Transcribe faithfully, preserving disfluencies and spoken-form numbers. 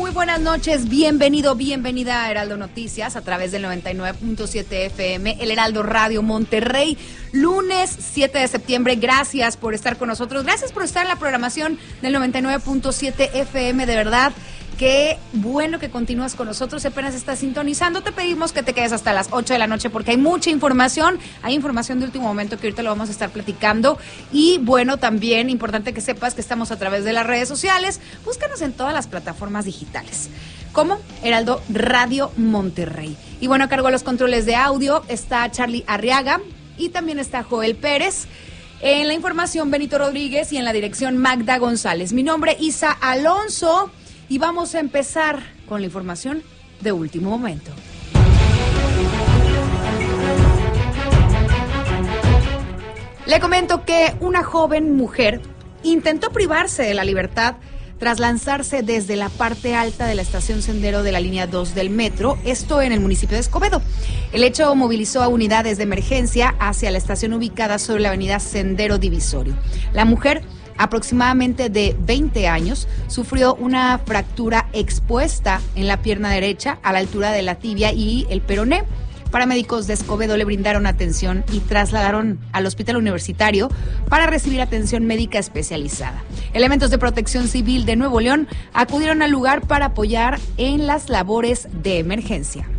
Muy buenas noches, bienvenido, bienvenida a Heraldo Noticias a través del noventa y nueve punto siete F M, el Heraldo Radio Monterrey, lunes siete de septiembre. Gracias por estar con nosotros, gracias por estar en la programación del noventa y nueve punto siete F M, de verdad. Qué bueno que continúas con nosotros, si apenas estás sintonizando, te pedimos que te quedes hasta las ocho de la noche porque hay mucha información, hay información de último momento que ahorita lo vamos a estar platicando y bueno, también importante que sepas que estamos a través de las redes sociales, búscanos en todas las plataformas digitales, como Heraldo Radio Monterrey. Y bueno, a cargo de los controles de audio está Charlie Arriaga y también está Joel Pérez. En la información Benito Rodríguez y en la dirección Magda González. Mi nombre es Isa Alonso. Y vamos a empezar con la información de último momento. Le comento que una joven mujer intentó privarse de la libertad tras lanzarse desde la parte alta de la estación Sendero de la línea dos del metro, esto en el municipio de Escobedo. El hecho movilizó a unidades de emergencia hacia la estación ubicada sobre la avenida Sendero Divisorio. La mujer, aproximadamente de veinte años, sufrió una fractura expuesta en la pierna derecha a la altura de la tibia y el peroné. Paramédicos de Escobedo le brindaron atención y trasladaron al hospital universitario para recibir atención médica especializada. Elementos de Protección Civil de Nuevo León acudieron al lugar para apoyar en las labores de emergencia.